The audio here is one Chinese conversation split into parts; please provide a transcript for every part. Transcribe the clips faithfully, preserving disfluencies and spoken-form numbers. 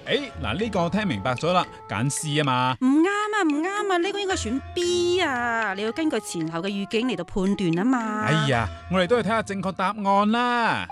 誒，嗱呢個我聽明白咗啦，揀 C 啊嘛。 唔啱啊，唔啱啊，呢個應該選 B 啊，你要根據前後嘅語境嚟到判斷啊嘛。 哎呀，我哋都係睇下正確答案啦。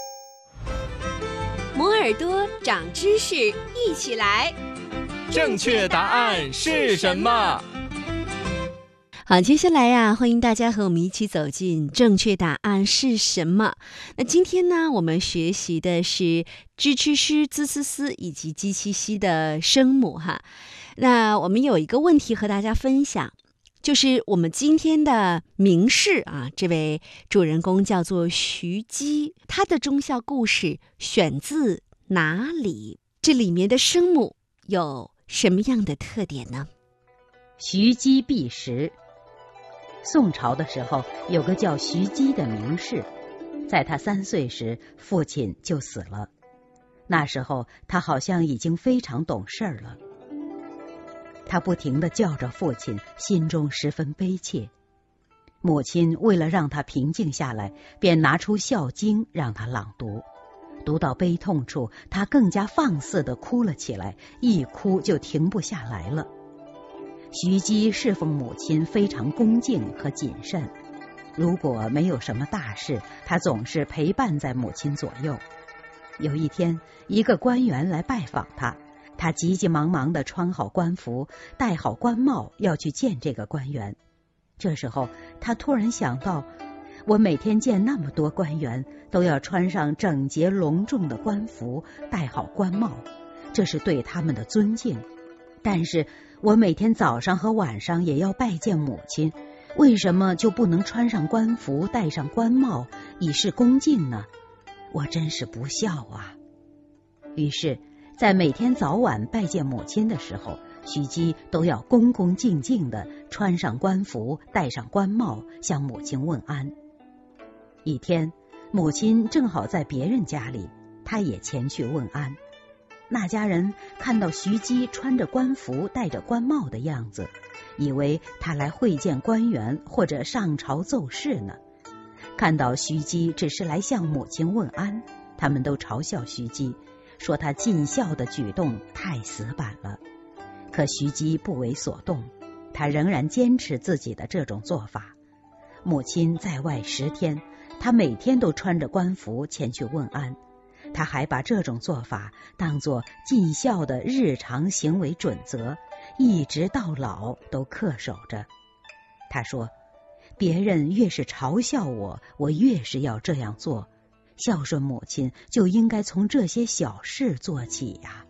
摩耳朵長知識，一起來。 正確答案是什麼？ 好，接下來呀、啊，歡迎大家和我們一起走進正確答案是什麼。那今天呢，我們學習的是支支詩、滋滋思以及雞七西的聲母哈。那我們有一個問題和大家分享，就是我們今天的名士啊，這位主人公叫做徐姬，他的忠孝故事選自哪裡？這裡面的聲母有什麼樣的特點呢？ 徐姬避實。宋朝的時候，有個叫徐姬的名士，在他三歲時，父親就死了。那時候，他好像已經非常懂事了。他不停地叫着父親，心中十分悲切。母親為了讓他平靜下來，便拿出《孝經》讓他朗讀。讀到悲痛處，他更加放肆地哭了起來，一哭就停不下來了。徐姬侍奉母親非常恭敬和謹慎，如果沒有什麼大事，他總是陪伴在母親左右。有一天，一個官員來拜訪他，他急急忙忙地穿好官服，戴好官帽，要去見這個官員。這時候，他突然想到，我每天見那麼多官員，都要穿上整潔隆重的官服，戴好官帽，這是對他們的尊敬。但是我每天早上和晚上也要拜見母親，為什麼就不能穿上官服，戴上官帽，以示恭敬呢？我真是不孝啊！於是，在每天早晚拜見母親的時候，徐姬都要恭恭敬敬地穿上官服，戴上官帽，向母親問安。一天，母親正好在別人家裡，她也前去問安。那家人看到徐姬穿着官服戴着官帽的樣子，以為他來會見官員或者上朝奏事呢。看到徐姬只是來向母親問安，他們都嘲笑徐姬，說他盡孝的舉動太死板了。可徐姬不為所動，他仍然堅持自己的這種做法。母親在外十天，他每天都穿着官服前去問安。他還把這種做法當作盡孝的日常行為準則，一直到老都恪守着。他說，別人越是嘲笑我，我越是要這樣做。孝順母親就應該從這些小事做起呀。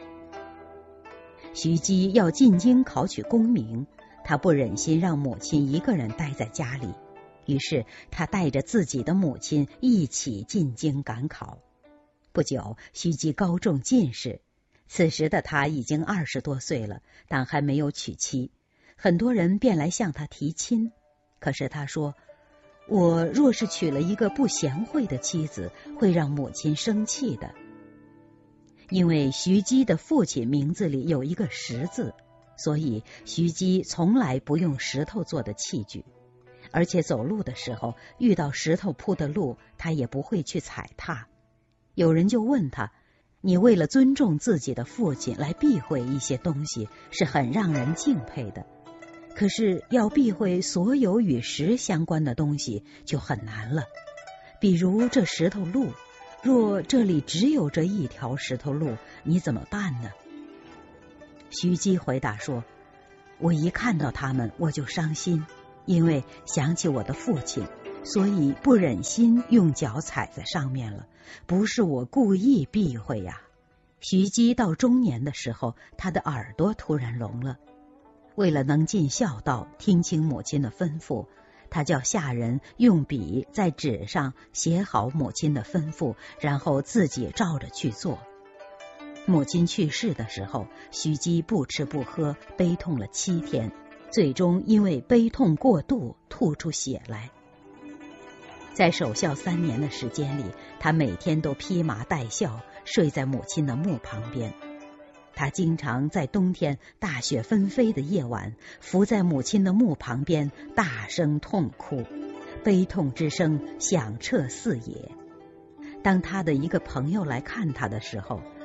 徐姬要進京考取功名，他不忍心讓母親一個人待在家裡，於是他帶着自己的母親一起進京趕考。不久，徐姬高中進士，此時的他已經二十多歲了，但還沒有娶妻。很多人便來向他提親，可是他說，我若是娶了一個不賢惠的妻子，會讓母親生氣的。因為徐姬的父親名字裡有一個石字，所以徐姬從來不用石頭做的器具，而且走路的時候遇到石頭鋪的路，他也不會去踩踏。有人就問他，你為了尊重自己的父親來避諱一些東西，是很讓人敬佩的。可是要避諱所有與石相關的東西就很難了。比如這石頭路，若這裡只有這一條石頭路，你怎麼辦呢？徐姬回答說，我一看到他們我就傷心，因為想起我的父親，所以不忍心用腳踩在上面了，不是我故意避諱呀。徐姬到中年的時候，他的耳朵突然聾了。為了能盡孝道，聽清母親的吩咐，他叫下人用筆在紙上寫好母親的吩咐，然後自己照着去做。母親去世的時候，徐姬不吃不喝，悲痛了七天，最終因為悲痛過度，吐出血來。在守孝三年的時間裡，他每天都披麻戴孝，睡在母親的墓旁邊。他經常在冬天大雪紛飛的夜晚，伏在母親的墓旁邊，大聲痛哭，悲痛之聲響徹四野。當他的一個朋友來看他的時候，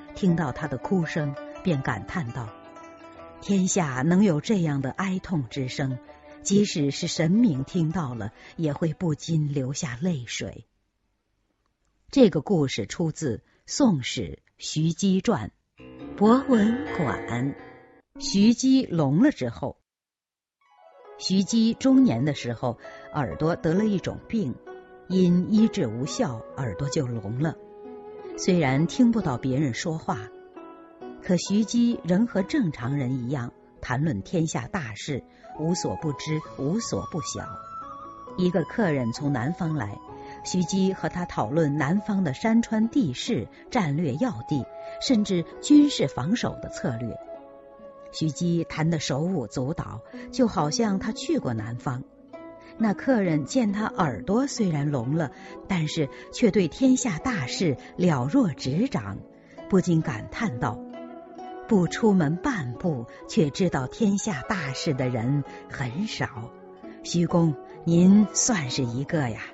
听到他的哭声，便感叹道：天下能有这样的哀痛之声，即使是神明听到了，也会不禁流下泪水。这个故事出自《宋史·徐姬传》。博文馆。徐姬聋了之后，徐姬中年的时候，耳朵得了一种病，因医治无效，耳朵就聋了。虽然听不到别人说话，可徐姬仍和正常人一样谈论天下大事，无所不知，无所不晓。一个客人从南方来，徐姬和他讨论南方的山川地势、战略要地，甚至军事防守的策略。徐姬谈得手舞足蹈，就好像他去过南方。那客人见他耳朵虽然聋了，但是却对天下大事了若指掌，不禁感叹道：不出门半步，却知道天下大事的人很少。徐公，您算是一个呀。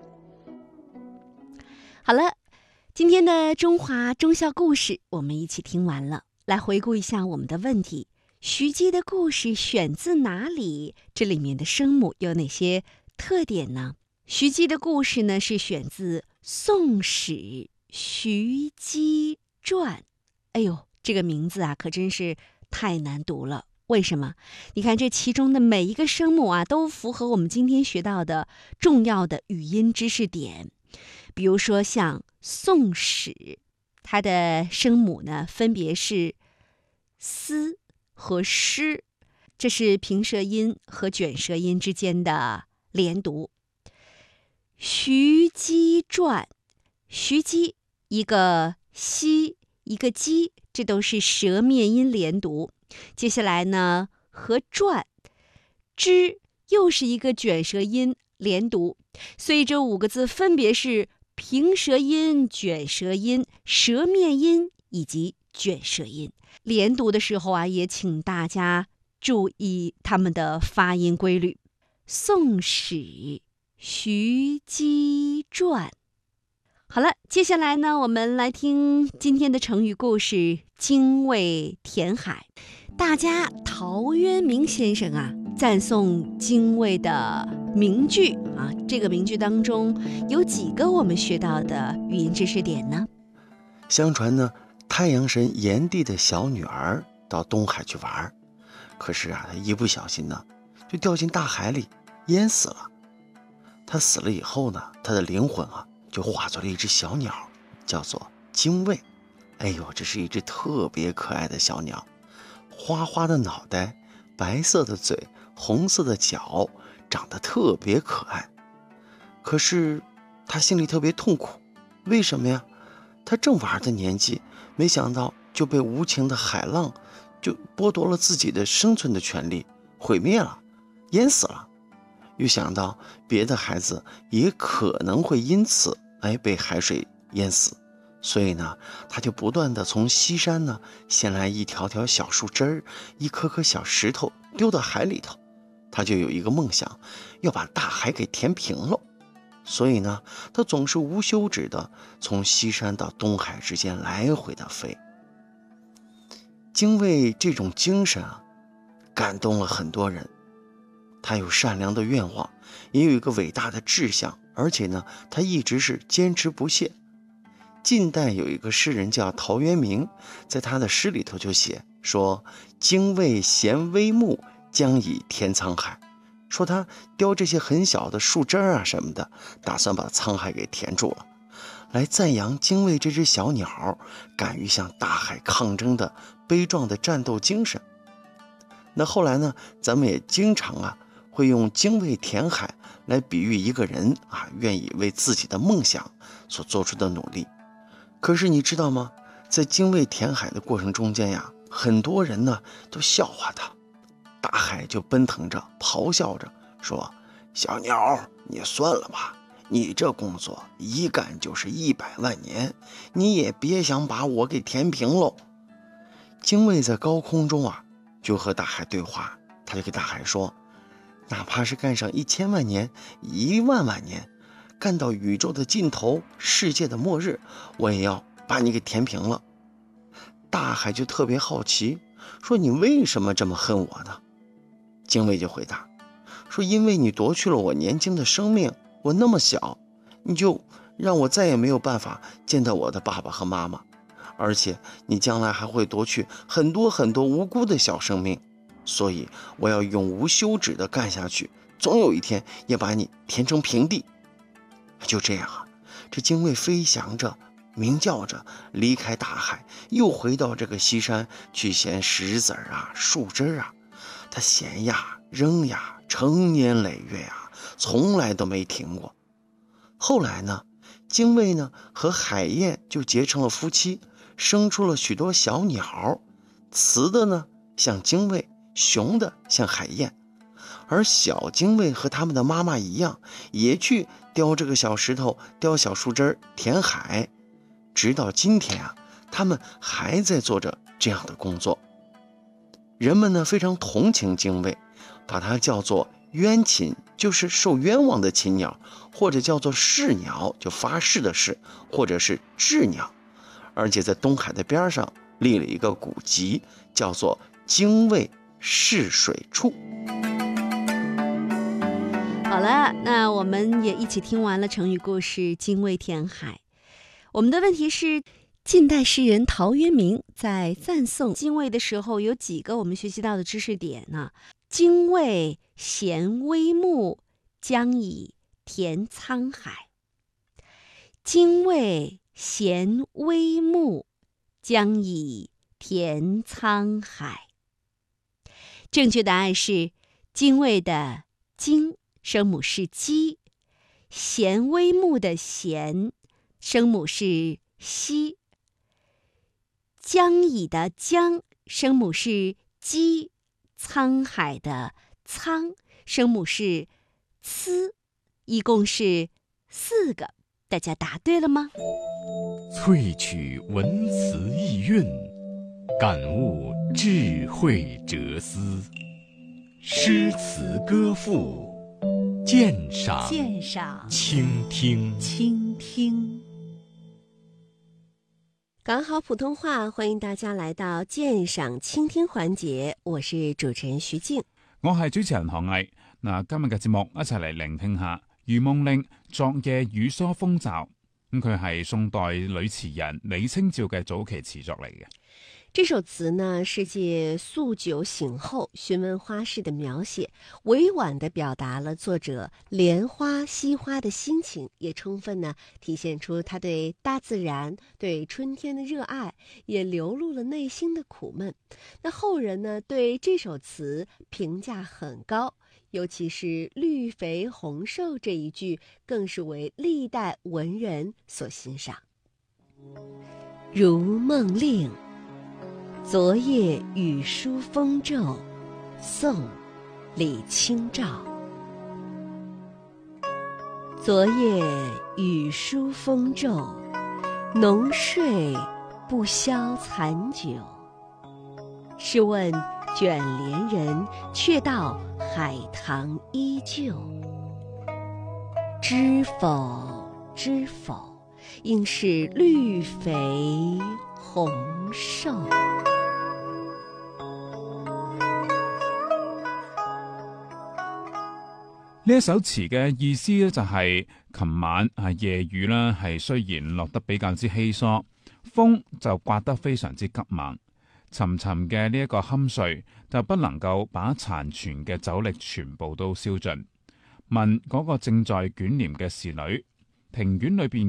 好了，今天的中华忠孝故事我们一起听完了，来回顾一下我们的问题。徐姬的故事选自哪里？这里面的声母有哪些特点呢？徐姬的故事呢是选自《宋史·徐姬传》。哎呦，这个名字啊可真是太难读了。为什么？你看这其中的每一个声母啊都符合我们今天学到的重要的语音知识点。比如说像宋史，它的声母呢分别是思和诗，这是平舌音和卷舌音之间的连读。徐姬传，徐姬一个西一个姬，这都是舌面音连读。接下来呢和传，之又是一个卷舌音连读，所以这五个字分别是平舌音、卷舌音、舌面音以及卷舌音。连读的时候啊，也请大家注意它们的发音规律。宋史徐姬传。好了，接下来呢，我们来听今天的成语故事精卫填海。大家陶渊明先生啊赞颂精卫的名句啊，这个名句当中有几个我们学到的语音知识点呢？ 相传呢，太阳神炎帝的小女儿到东海去玩，可是啊，她一不小心呢，就掉进大海里，淹死了。她死了以后呢，她的灵魂啊，就化作了一只小鸟，叫做精卫。哎呦，这是一只特别可爱的小鸟，花花的脑袋，白色的嘴，红色的脚，长得特别可爱。可是她心里特别痛苦，为什么呀？她正玩的年纪，没想到就被无情的海浪就剥夺了自己的生存的权利，毁灭了，淹死了。又想到别的孩子也可能会因此哎被海水淹死，所以呢，他就不断的从西山呢衔来一条条小树枝儿，一颗颗小石头丢到海里头。他就有一个梦想，要把大海给填平了。所以呢，他总是无休止的从西山到东海之间来回的飞。精卫这种精神啊，感动了很多人。他有善良的愿望，也有一个伟大的志向，而且呢，他一直是坚持不懈。近代有一个诗人叫陶渊明，在他的诗里头就写说：精卫衔微木，将以填沧海。说他叼这些很小的树枝啊什么的，打算把沧海给填住了，来赞扬精卫这只小鸟敢于向大海抗争的悲壮的战斗精神。那后来呢，咱们也经常啊会用精卫填海来比喻一个人啊愿意为自己的梦想所做出的努力。可是你知道吗，在精卫填海的过程中间呀，很多人呢都笑话他，大海就奔腾着咆哮着说：小鸟，你算了吧，你这工作一干就是一百万年，你也别想把我给填平喽。精卫在高空中啊就和大海对话，他就给大海说：哪怕是干上一千万年、一万万年，干到宇宙的尽头、世界的末日，我也要把你给填平了。 海就特別好奇，說你為什麼這麼恨我呢？精衛就回答說，因為你奪去了我年輕的生命，我那麼小，你就讓我再也沒有辦法見到我的爸爸和媽媽，而且你將來還會奪去很多很多無辜的小生命，所以我要永無休止地幹下去，總有一天也把你填成平地。就這樣啊，這精衛飛翔着鳴叫着離開大海，又回到這個西山去銜石子啊樹枝啊，他銜呀扔呀，成年累月啊，從來都沒停過。後來呢，精衛呢和海燕就結成了夫妻，生出了許多小鳥，雌的呢像精衛，雄的像海燕。而小精衛和他們的媽媽一樣，也去雕這個小石頭，雕小樹枝，填海。直到今天啊，他們還在做着這樣的工作。人們呢非常同情精衛，把它叫做冤禽，就是受冤枉的禽鳥，或者叫做誓鳥，就發誓的誓，或者是雉鳥。而且在東海的邊上立了一個古籍，叫做精衛誓水處。 好了，那我們也一起聽完了成語故事精衛填海。我們的問題是，近代詩人陶淵明在讚頌精衛的時候，有幾個我們學習到的知識點呢？精衛銜微木，將以填滄海。精衛銜微木，將以填滄海。正確答案是精衛的精聲母是雞，銜微木的銜聲母是西，將以的將聲母是雞，滄海的滄聲母是呲，一共是四個，大家答對了嗎？ 萃取文詞意韻，感悟智慧哲思，詩詞歌賦，鑑賞鑑賞傾聽傾聽。港好普通話，歡迎大家來到鑑賞傾聽環節，我是主持人徐靜， 我係主持人何毅。嗱，今日嘅節目一齊嚟聆聽下余夢玲《昨夜雨疏風驟》。咁佢係宋代女詞人李清照嘅早期詞作嚟嘅。 這首詞呢，是借宿酒醒後詢問花事的描寫，委婉地表達了作者憐花惜花的心情，也充分呢體現出他對大自然、對春天的熱愛，也流露了內心的苦悶。那後人呢對這首詞評價很高，尤其是綠肥紅瘦這一句，更是為歷代文人所欣賞。如夢令，昨夜雨疏風驟，宋·李清照。昨夜雨疏風驟，濃睡不消殘酒。試問卷簾人，卻道海棠依舊。知否知否，應是綠肥紅瘦。 呢一首詞嘅意思咧就係琴晚啊夜雨啦，係雖然落得比較之稀疏，風就刮得非常之急猛，沉沉嘅呢一個酣睡就不能夠把殘存嘅酒力全部都燒盡。問嗰個正在捲簾嘅侍女，庭院裏邊